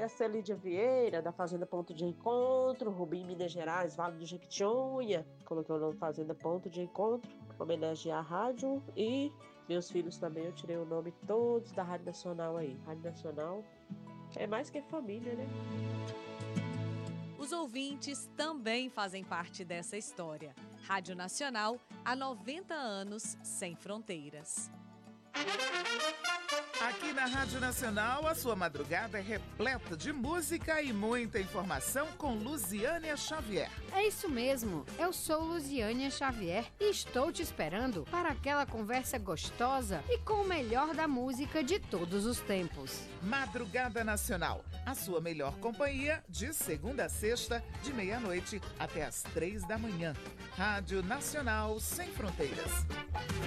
Essa é Lídia Vieira, da Fazenda Ponto de Encontro, Rubim, Minas Gerais, Vale do Jequitinhonha. Coloquei o nome Fazenda Ponto de Encontro, homenagear a rádio. E meus filhos também, eu tirei o nome todos da Rádio Nacional aí. Rádio Nacional é mais que família, né? Os ouvintes também fazem parte dessa história. Rádio Nacional, há 90 anos, sem fronteiras. Aqui na Rádio Nacional, a sua madrugada é repleta de música e muita informação com Luziânia Xavier. É isso mesmo, eu sou Luziânia Xavier e estou te esperando para aquela conversa gostosa e com o melhor da música de todos os tempos. Madrugada Nacional, a sua melhor companhia de segunda a sexta, de meia-noite até às 3 da manhã. Rádio Nacional, sem fronteiras.